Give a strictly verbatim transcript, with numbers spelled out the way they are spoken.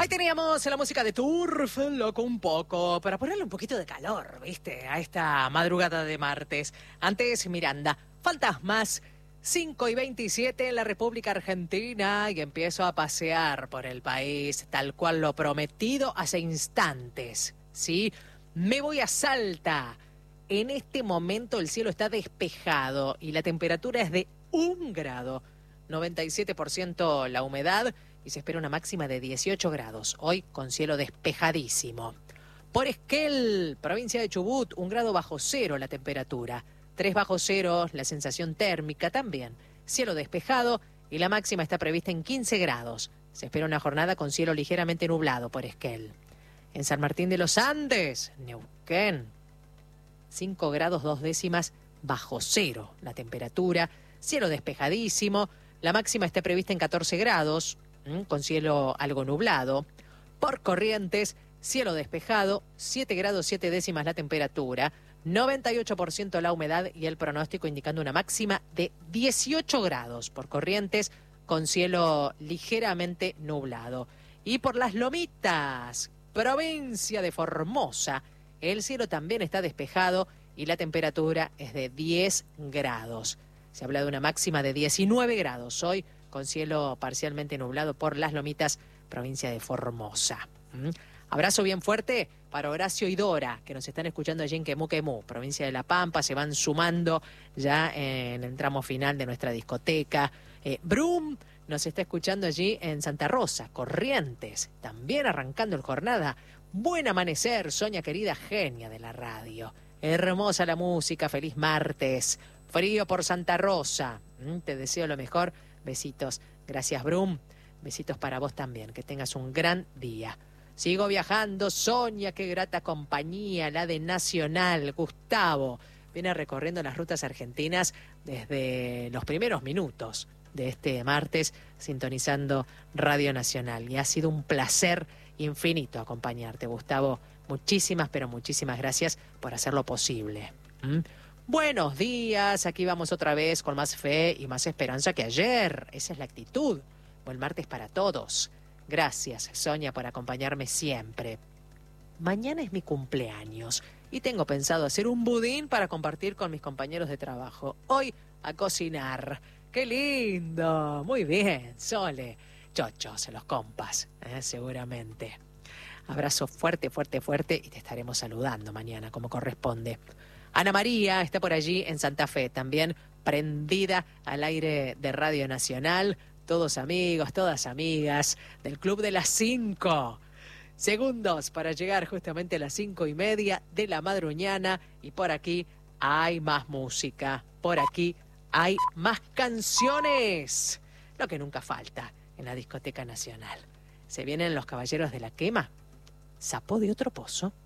Ahí teníamos la música de Turf, loco un poco, para ponerle un poquito de calor, ¿viste? A esta madrugada de martes. Antes, Miranda, Fantasmas, cinco y veintisiete en la República Argentina y empiezo a pasear por el país, tal cual lo prometido hace instantes, ¿sí? Me voy a Salta. En este momento el cielo está despejado y la temperatura es de un grado, noventa y siete por ciento la humedad y se espera una máxima de dieciocho grados, hoy con cielo despejadísimo. Por Esquel, provincia de Chubut, un grado bajo cero la temperatura, tres bajo cero la sensación térmica también, cielo despejado y la máxima está prevista en quince grados. Se espera una jornada con cielo ligeramente nublado por Esquel. En San Martín de los Andes, Neuquén, cinco grados dos décimas bajo cero la temperatura, cielo despejadísimo, la máxima está prevista en catorce grados, con cielo algo nublado. Por Corrientes, cielo despejado, siete grados siete décimas la temperatura, noventa y ocho por ciento la humedad y el pronóstico indicando una máxima de dieciocho grados por Corrientes, con cielo ligeramente nublado. Y por Las Lomitas, provincia de Formosa, el cielo también está despejado y la temperatura es de diez grados. Se habla de una máxima de diecinueve grados hoy, con cielo parcialmente nublado por Las Lomitas, provincia de Formosa. ¿Mm? Abrazo bien fuerte para Horacio y Dora, que nos están escuchando allí en Quemú Quemú, provincia de La Pampa, se van sumando ya en el tramo final de nuestra discoteca. Eh, Brum nos está escuchando allí en Santa Rosa, Corrientes, también arrancando el jornada. Buen amanecer, Sonia querida, genia de la radio. Hermosa la música, feliz martes. Frío por Santa Rosa. ¿Mm? Te deseo lo mejor. Besitos. Gracias, Brum. Besitos para vos también. Que tengas un gran día. Sigo viajando. Sonia, qué grata compañía. La de Nacional. Gustavo. Viene recorriendo las rutas argentinas desde los primeros minutos de este martes, sintonizando Radio Nacional. Y ha sido un placer infinito acompañarte, Gustavo. Muchísimas, pero muchísimas gracias por hacerlo posible. ¿Mm? Buenos días, aquí vamos otra vez con más fe y más esperanza que ayer. Esa es la actitud. Buen martes para todos. Gracias, Sonia, por acompañarme siempre. Mañana es mi cumpleaños y tengo pensado hacer un budín para compartir con mis compañeros de trabajo. Hoy a cocinar. ¡Qué lindo! Muy bien, Sole. Chochos, los compas, ¿eh? Seguramente. Abrazo fuerte, fuerte, fuerte y te estaremos saludando mañana como corresponde. Ana María está por allí en Santa Fe, también prendida al aire de Radio Nacional. Todos amigos, todas amigas del Club de las Cinco. Segundos para llegar justamente a las cinco y media de la madruñana. Y por aquí hay más música. Por aquí hay más canciones. Lo que nunca falta en la Discoteca Nacional. Se vienen los Caballeros de la Quema. ¿Sapó de otro pozo?